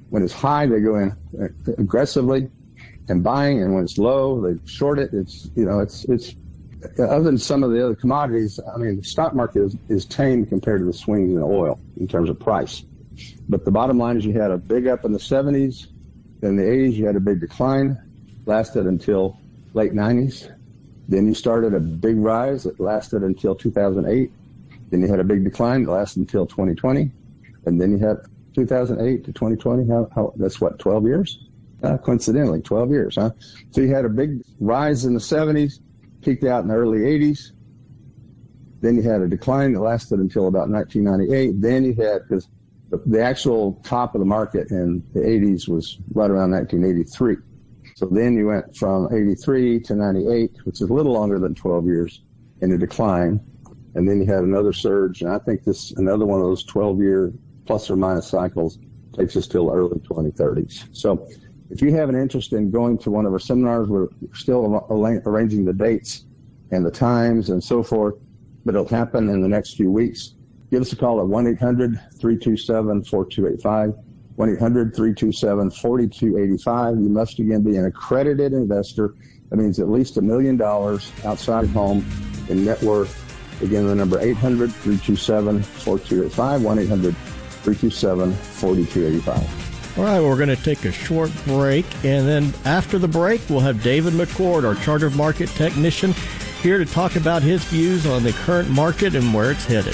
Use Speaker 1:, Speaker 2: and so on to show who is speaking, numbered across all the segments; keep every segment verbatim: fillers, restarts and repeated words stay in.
Speaker 1: When it's high, they go in aggressively and buying, and when it's low, they short it. It's, you know, it's, it's, other than some of the other commodities, I mean, the stock market is, is tame compared to the swings in oil in terms of price. But the bottom line is you had a big up in the seventies. In the eighties, you had a big decline, lasted until late nineties. Then you started a big rise that lasted until two thousand eight. Then you had a big decline that lasted until twenty twenty. And then you had two thousand eight to twenty twenty. How, how, that's what, twelve years? Uh, coincidentally, twelve years, huh? So you had a big rise in the seventies, peaked out in the early eighties. Then you had a decline that lasted until about nineteen ninety-eight. Then you had, because the, the actual top of the market in the eighties was right around nineteen eighty-three. So then you went from eighty-three to ninety-eight, which is a little longer than twelve years, in a decline. And then you had another surge. And I think this, another one of those twelve-year plus or minus cycles takes us till early twenty thirties. So if you have an interest in going to one of our seminars, we're still arranging the dates and the times and so forth, but it'll happen in the next few weeks. Give us a call at one eight hundred, three two seven, four two eight five, one eight hundred, three two seven, four two eight five. You must, again, be an accredited investor. That means at least a million dollars outside of home in net worth. Again, the number eight hundred, three two seven, four two eight five, one eight hundred, three two seven, four two eight five.
Speaker 2: All right, we're going to take a short break, and then after the break, we'll have David McCord, our chartered market technician, here to talk about his views on the current market and where it's headed.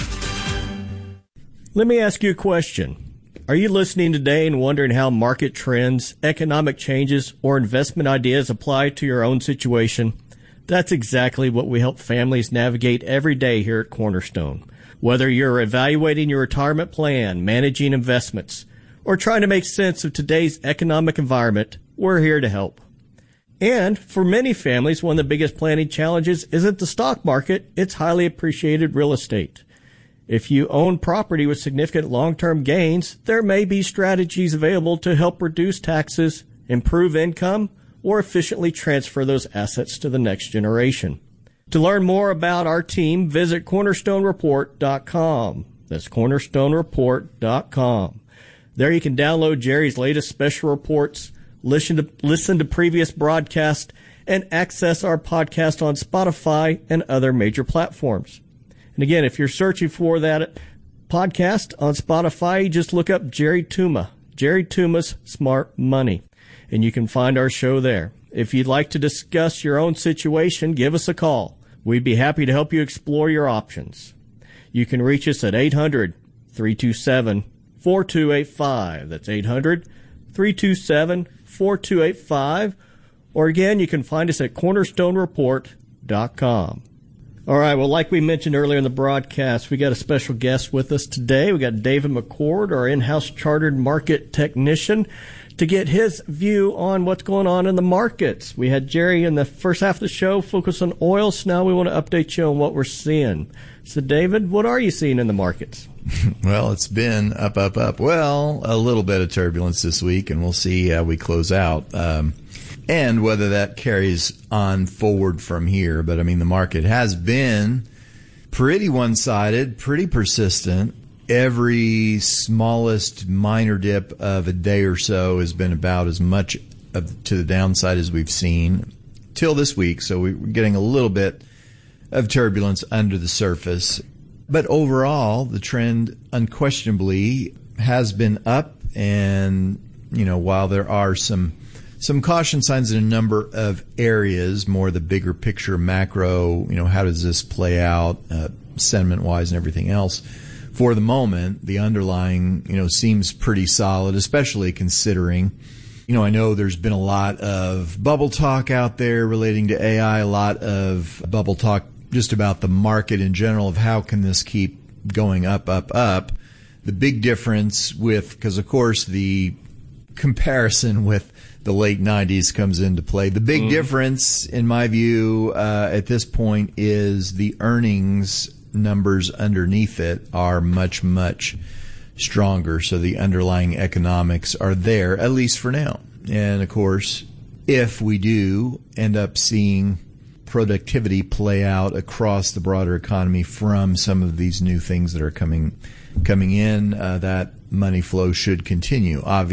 Speaker 2: Let me ask you a question. Are you listening today and wondering how market trends, economic changes, or investment ideas apply to your own situation? That's exactly what we help families navigate every day here at Cornerstone. Whether you're evaluating your retirement plan, managing investments, or trying to make sense of today's economic environment, we're here to help. And for many families, one of the biggest planning challenges isn't the stock market, it's highly appreciated real estate. If you own property with significant long-term gains, there may be strategies available to help reduce taxes, improve income, or efficiently transfer those assets to the next generation. To learn more about our team, visit cornerstone report dot com. That's cornerstone report dot com. There you can download Jerry's latest special reports, listen to, listen to previous broadcasts, and access our podcast on Spotify and other major platforms. And again, if you're searching for that podcast on Spotify, you just look up Jerry Tuma, Jerry Tuma's Smart Money, and you can find our show there. If you'd like to discuss your own situation, give us a call. We'd be happy to help you explore your options. You can reach us at eight hundred, three two seven, four two eight five. That's eight hundred, three two seven, four two eight five. Or again, you can find us at cornerstone report dot com. All right, well, like we mentioned earlier in the broadcast, we got a special guest with us today. We got David McCord, our in-house chartered market technician, to get his view on what's going on in the markets. We had Jerry in the first half of the show focus on oil, so now we want to update you on what we're seeing. So, David, what are you seeing in the markets?
Speaker 3: Well, it's been up, up, up. Well, a little bit of turbulence this week, and we'll see how we close out. Um, and whether that carries on forward from here. But, I mean, the market has been pretty one-sided, pretty persistent. Every smallest minor dip of a day or so has been about as much of, to the downside as we've seen till this week. So we're getting a little bit of turbulence under the surface. But overall, the trend unquestionably has been up. And, you know, while there are some some caution signs in a number of areas, more the bigger picture macro, you know, how does this play out uh, sentiment-wise and everything else? For the moment, the underlying, you know, seems pretty solid, especially considering, you know, I know there's been a lot of bubble talk out there relating to A I, a lot of bubble talk just about the market in general of how can this keep going up, up, up. The big difference with, because of course the comparison with the late nineties comes into play. The big mm. difference, in my view, uh, at this point is the earnings numbers underneath it are much, much stronger. So the underlying economics are there, at least for now. And of course, if we do end up seeing productivity play out across the broader economy from some of these new things that are coming coming in, uh, that money flow should continue. Obviously,